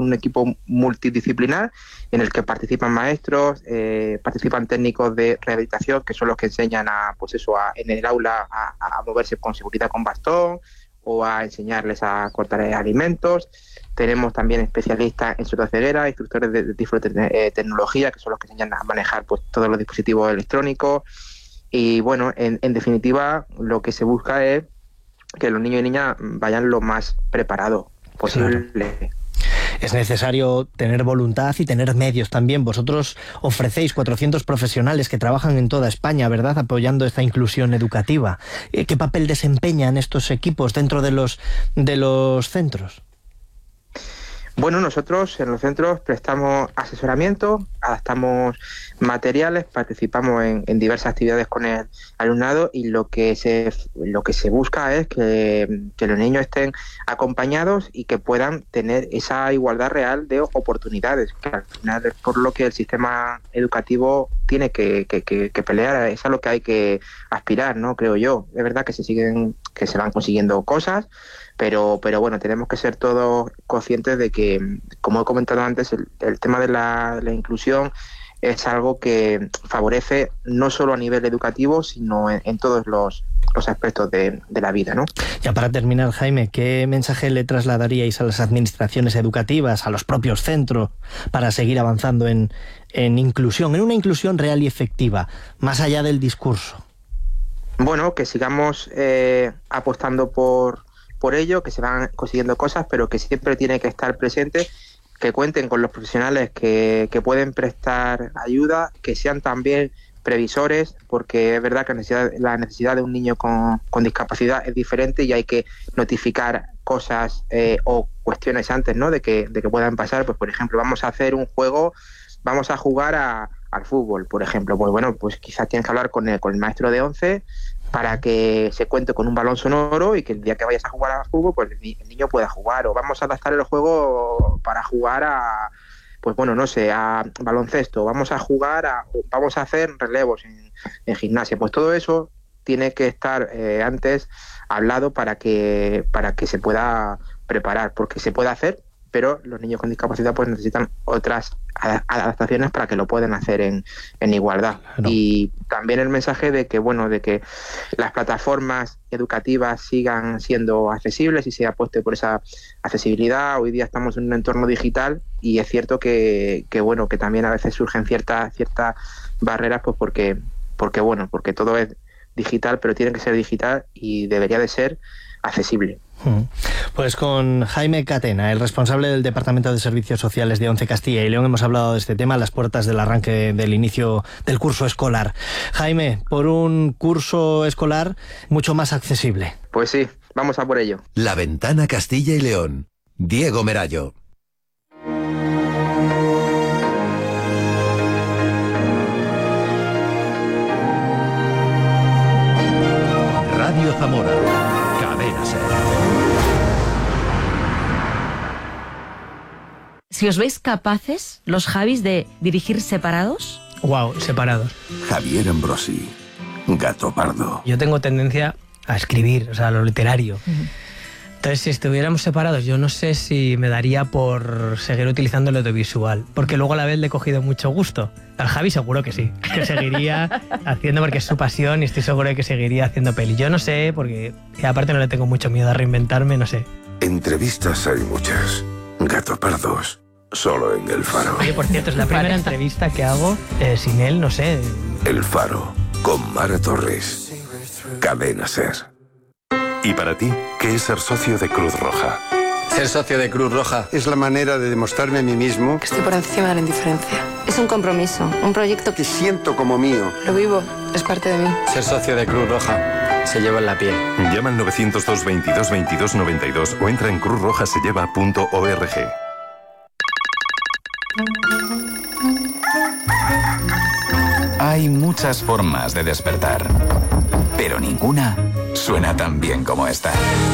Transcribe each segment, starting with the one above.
un equipo multidisciplinar en el que participan maestros, participan técnicos de rehabilitación, que son los que enseñan en el aula a moverse con seguridad con bastón o a enseñarles a cortar alimentos. Tenemos también especialistas en sordoceguera, instructores de diferentes tecnología, que son los que enseñan a manejar pues todos los dispositivos electrónicos. Y bueno, en definitiva, lo que se busca es que los niños y niñas vayan lo más preparados posible. Claro. Es necesario tener voluntad y tener medios también. Vosotros ofrecéis 400 profesionales que trabajan en toda España, ¿verdad?, apoyando esta inclusión educativa. ¿Qué papel desempeñan estos equipos dentro de los centros? Bueno, nosotros en los centros prestamos asesoramiento, adaptamos materiales, participamos en diversas actividades con el alumnado, y lo que se busca es que los niños estén acompañados y que puedan tener esa igualdad real de oportunidades, que al final es por lo que el sistema educativo tiene que pelear. Es a lo que hay que aspirar, ¿no? Creo yo. Es verdad que se van consiguiendo cosas, pero bueno, tenemos que ser todos conscientes de que, como he comentado antes, el tema de la inclusión es algo que favorece no solo a nivel educativo, sino en todos los aspectos de la vida, ¿no? Ya para terminar, Jaime, ¿qué mensaje le trasladaríais a las administraciones educativas, a los propios centros, para seguir avanzando en inclusión, en una inclusión real y efectiva, más allá del discurso? Bueno, que sigamos apostando por ello, que se van consiguiendo cosas, pero que siempre tiene que estar presente, que cuenten con los profesionales que pueden prestar ayuda, que sean también previsores, porque es verdad que la necesidad de un niño con discapacidad es diferente y hay que notificar cosas o cuestiones antes, ¿no?, de que puedan pasar. Pues por ejemplo, vamos a hacer un juego, vamos a jugar al fútbol, por ejemplo. Pues bueno, pues quizás tienes que hablar con el maestro de 11 para que se cuente con un balón sonoro y que el día que vayas a jugar al fútbol, pues el niño pueda jugar. O vamos a adaptar el juego para jugar a baloncesto. Vamos a hacer relevos en gimnasia. Pues todo eso tiene que estar antes hablado para que se pueda preparar, porque se puede hacer, pero los niños con discapacidad pues necesitan otras adaptaciones para que lo puedan hacer en igualdad. Claro. Y también el mensaje de que las plataformas educativas sigan siendo accesibles y se apueste por esa accesibilidad. Hoy día estamos en un entorno digital y es cierto que también a veces surgen ciertas barreras, pues porque todo es digital, pero tiene que ser digital y debería de ser accesible. Pues con Jaime Catena, el responsable del Departamento de Servicios Sociales de ONCE Castilla y León, hemos hablado de este tema a las puertas del arranque del inicio del curso escolar. Jaime, por un curso escolar mucho más accesible. Pues sí, vamos a por ello. La Ventana Castilla y León. Diego Merallo. Radio Zamora. Cadena Ser. Si os veis capaces, los Javis, de dirigir separados. Wow, separados. Javier Ambrosi, Gato Pardo. Yo tengo tendencia a escribir, o sea, lo literario. Entonces, si estuviéramos separados, yo no sé si me daría por seguir utilizando el audiovisual, porque luego a la vez le he cogido mucho gusto. Al Javi seguro que sí, que seguiría haciendo, porque es su pasión, y estoy seguro de que seguiría haciendo peli. Yo no sé, porque aparte no le tengo mucho miedo a reinventarme, no sé. Entrevistas hay muchas. Gato Pardos, solo en El Faro. Oye, por cierto, es la primera entrevista que hago sin él, no sé. El Faro, con Mara Torres. Cadena Ser. ¿Y para ti, qué es ser socio de Cruz Roja? Ser socio de Cruz Roja es la manera de demostrarme a mí mismo que estoy por encima de la indiferencia. Es un compromiso, un proyecto que siento como mío. Lo vivo, es parte de mí. Ser socio de Cruz Roja se lleva en la piel. Llama al 902 22 22 92 o entra en cruzrojaselleva.org. Hay muchas formas de despertar, pero ninguna suena tan bien como esta.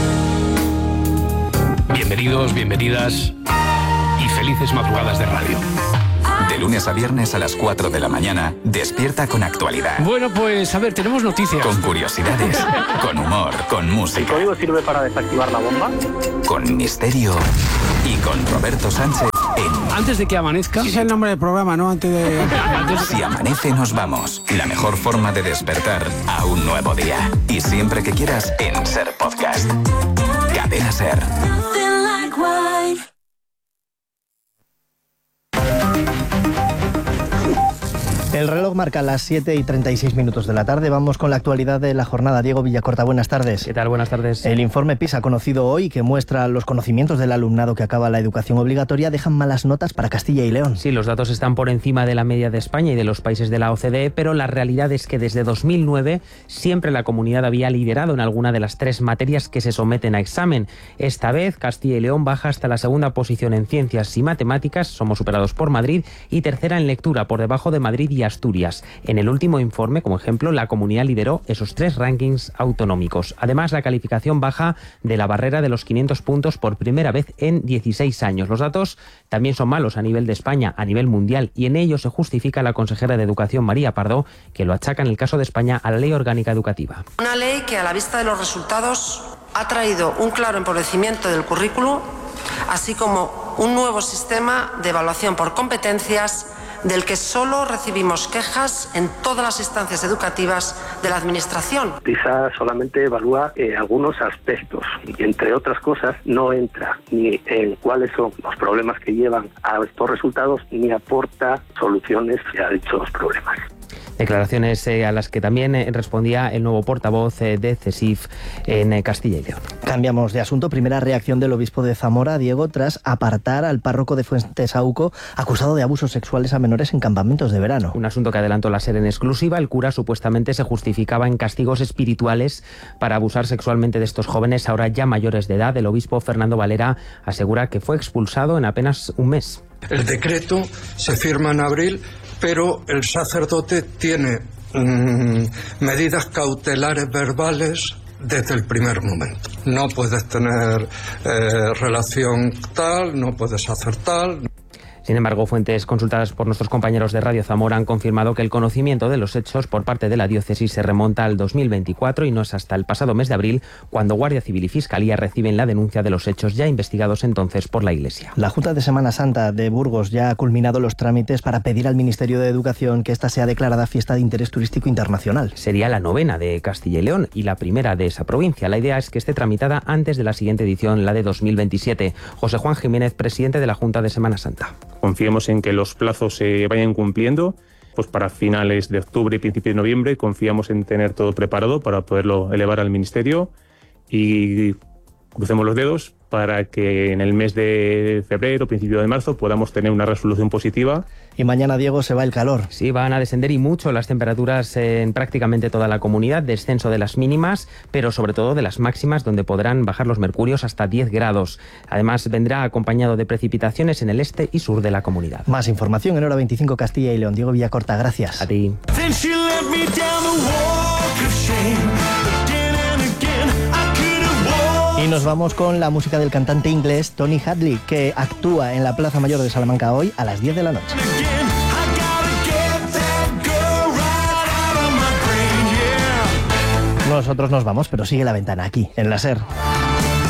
Bienvenidos, bienvenidas y felices madrugadas de radio. De lunes a viernes a las 4 de la mañana, despierta con actualidad. Bueno, pues a ver, tenemos noticias. Con curiosidades, con humor, con música. ¿El código sirve para desactivar la bomba? Con misterio y con Roberto Sánchez Antes de que amanezca... Ese es el nombre del programa, ¿no? Antes de... Si amanece, nos vamos. La mejor forma de despertar a un nuevo día. Y siempre que quieras, en Ser Podcast. Cadena Ser. El reloj marca las 7:36 de la tarde. Vamos con la actualidad de la jornada. Diego Villacorta, buenas tardes. ¿Qué tal? Buenas tardes. El informe PISA conocido hoy, que muestra los conocimientos del alumnado que acaba la educación obligatoria, dejan malas notas para Castilla y León. Sí, los datos están por encima de la media de España y de los países de la OCDE, pero la realidad es que desde 2009 siempre la comunidad había liderado en alguna de las 3 materias que se someten a examen. Esta vez Castilla y León baja hasta la segunda posición en ciencias y matemáticas, somos superados por Madrid, y tercera en lectura, por debajo de Madrid y Asturias. En el último informe, como ejemplo, la comunidad lideró esos 3 rankings autonómicos. Además, la calificación baja de la barrera de los 500 puntos por primera vez en 16 años. Los datos también son malos a nivel de España, a nivel mundial, y en ello se justifica la consejera de Educación, María Pardo, que lo achaca en el caso de España a la Ley Orgánica Educativa. Una ley que, a la vista de los resultados, ha traído un claro empobrecimiento del currículo, así como un nuevo sistema de evaluación por competencias del que solo recibimos quejas en todas las instancias educativas de la Administración. PISA solamente evalúa algunos aspectos y, entre otras cosas, no entra ni en cuáles son los problemas que llevan a estos resultados ni aporta soluciones a dichos problemas. Declaraciones a las que también respondía el nuevo portavoz de CESIF en Castilla y León. Cambiamos de asunto. Primera reacción del obispo de Zamora, Diego, tras apartar al párroco de Fuentesauco acusado de abusos sexuales a menores en campamentos de verano. Un asunto que adelantó la SER en exclusiva. El cura supuestamente se justificaba en castigos espirituales para abusar sexualmente de estos jóvenes, ahora ya mayores de edad. El obispo Fernando Valera asegura que fue expulsado en apenas un mes. El decreto se firma en abril, pero el sacerdote tiene medidas cautelares verbales desde el primer momento. No puedes tener relación tal, no puedes hacer tal. Sin embargo, fuentes consultadas por nuestros compañeros de Radio Zamora han confirmado que el conocimiento de los hechos por parte de la diócesis se remonta al 2024 y no es hasta el pasado mes de abril cuando Guardia Civil y Fiscalía reciben la denuncia de los hechos ya investigados entonces por la Iglesia. La Junta de Semana Santa de Burgos ya ha culminado los trámites para pedir al Ministerio de Educación que esta sea declarada fiesta de interés turístico internacional. Sería la 9ª de Castilla y León y la primera de esa provincia. La idea es que esté tramitada antes de la siguiente edición, la de 2027. José Juan Jiménez, presidente de la Junta de Semana Santa. Confiemos en que los plazos se vayan cumpliendo, pues para finales de octubre y principios de noviembre. Confiamos en tener todo preparado para poderlo elevar al Ministerio y crucemos los dedos para que en el mes de febrero, principio de marzo, podamos tener una resolución positiva. Y mañana, Diego, se va el calor. Sí, van a descender y mucho las temperaturas en prácticamente toda la comunidad, descenso de las mínimas, pero sobre todo de las máximas, donde podrán bajar los mercurios hasta 10 grados. Además, vendrá acompañado de precipitaciones en el este y sur de la comunidad. Más información en Hora 25 Castilla y León. Diego Villacorta, gracias. A ti. Y nos vamos con la música del cantante inglés Tony Hadley, que actúa en la Plaza Mayor de Salamanca hoy a las 10 de la noche. Nosotros nos vamos, pero sigue la ventana aquí, en la SER.